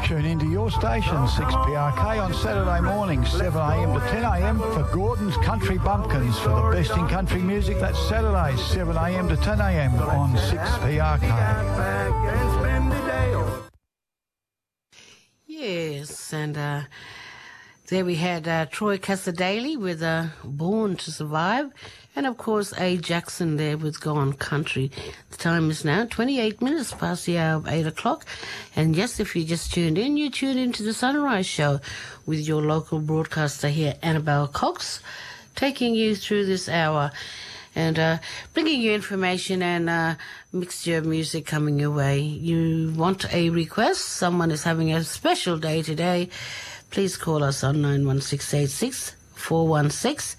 Tune into your station, 6PRK, on Saturday mornings, 7am to 10am for Gordon's Country Bumpkins for the best in country music. That's Saturdays, 7am to 10am on 6PRK. Yes, and there we had Troy Cassadaly with Born to Survive, and of course A. Jackson there with Gone Country. The time is now 28 minutes past the hour of 8 o'clock, and yes, if you just tuned in, you tuned into the Sunrise Show with your local broadcaster here, Annabelle Cox, taking you through this hour and bringing you information and mixture of music coming your way. You want a request? Someone is having a special day today. Please call us on 91686 416.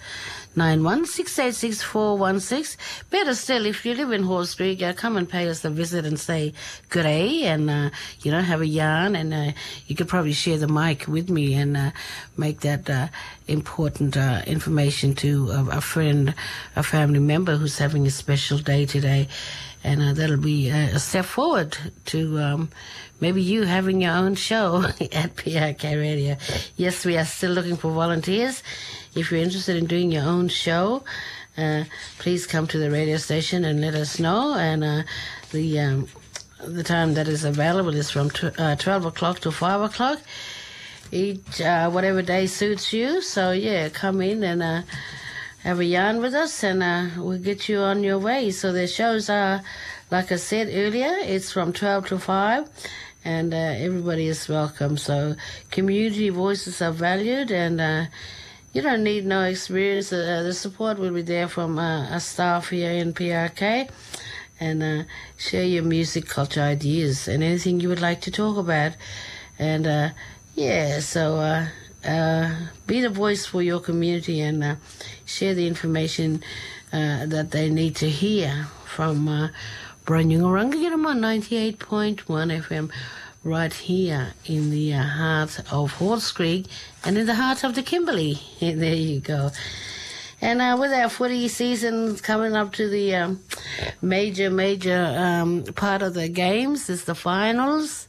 91686 Better still, if you live in Halls Creek, come and pay us a visit and say good day and, have a yarn, and you could probably share the mic with me and make that important information to a friend, a family member who's having a special day today. And that'll be a step forward to maybe you having your own show at PRK Radio. Yes, we are still looking for volunteers. If you're interested in doing your own show, please come to the radio station and let us know. And the time that is available is from 12 o'clock to 5 o'clock. Each whatever day suits you. So, yeah, come in and have a yarn with us, and we'll get you on your way. So the shows are, like I said earlier, it's from 12 to 5, and everybody is welcome. So community voices are valued, and you don't need no experience. The support will be there from our staff here in PRK, and share your music, culture, ideas, and anything you would like to talk about. And so be the voice for your community and share the information that they need to hear from Branyungaranga. Get them on 98.1 FM right here in the heart of Halls Creek and in the heart of the Kimberley. There you go. And with our footy season coming up to the major part of the games, is the finals.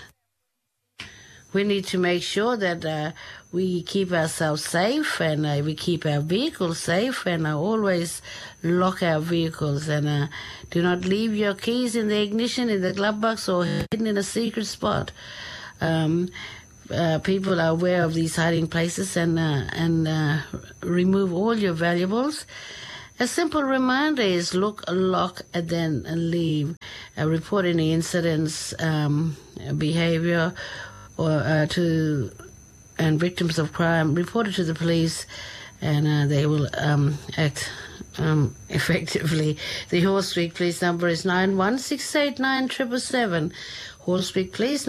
We need to make sure that we keep ourselves safe and we keep our vehicles safe, and always lock our vehicles, and do not leave your keys in the ignition, in the glove box, or hidden in a secret spot. People are aware of these hiding places, and remove all your valuables. A simple reminder is look, lock, and then leave. Report any incidents, behavior, or and victims of crime, report it to the police, and they will act effectively. The Halls Creek Police number is 91689 Halls Creek Police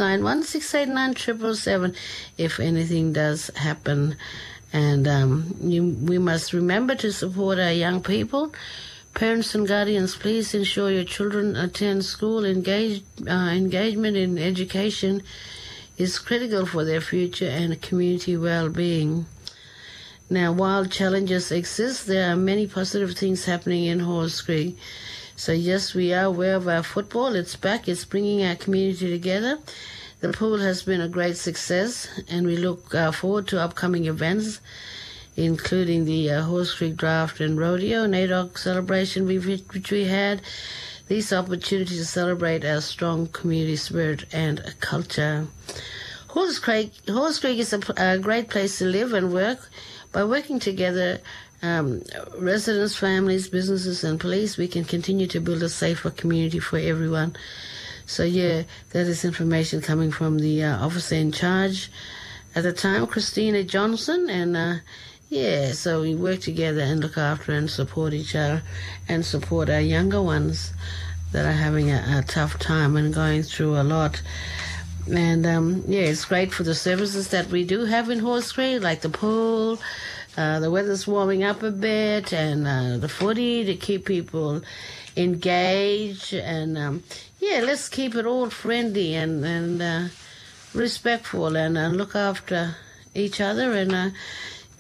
91689 if anything does happen. And we must remember to support our young people. Parents and guardians, please ensure your children attend school. Engagement in education is critical for their future and community well-being. Now, while challenges exist, there are many positive things happening in Halls Creek. So yes, we are aware of our football. It's back. It's bringing our community together. The pool has been a great success, and we look forward to upcoming events, including the Halls Creek Draft and Rodeo and ADOC celebration which we had. These opportunities to celebrate our strong community spirit and culture. Halls Creek is a great place to live and work. By working together, residents, families, businesses, and police, we can continue to build a safer community for everyone. So, yeah, that is information coming from the officer in charge at the time, Christina Johnson, and so we work together and look after and support each other and support our younger ones that are having a tough time and going through a lot. And, it's great for the services that we do have in Halls Creek, like the pool, the weather's warming up a bit, and the footy to keep people engaged. And, let's keep it all friendly and respectful and look after each other. And,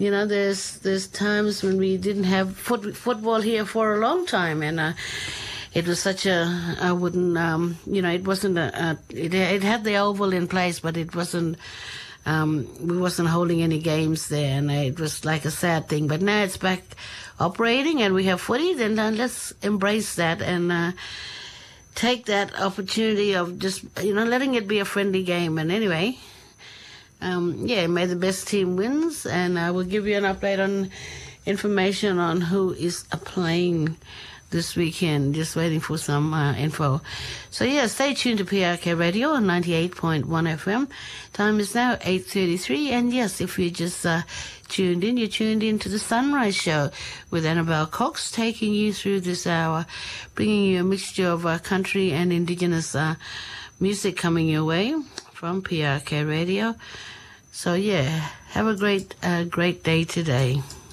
there's times when we didn't have football here for a long time, and it was such I wouldn't, it wasn't it had the oval in place, but it wasn't, we wasn't holding any games there, and it was like a sad thing. But now it's back operating, and we have footy. Then let's embrace that and take that opportunity of just letting it be a friendly game. And anyway, may the best team wins, and I will give you an update on information on who is playing this weekend. Just waiting for some info. So stay tuned to PRK Radio on 98.1 FM. Time is now 8:33, and yes, if you just tuned in, you're tuned in to the Sunrise Show with Annabelle Cox, taking you through this hour, bringing you a mixture of country and Indigenous music coming your way from PRK Radio. So have a great day today.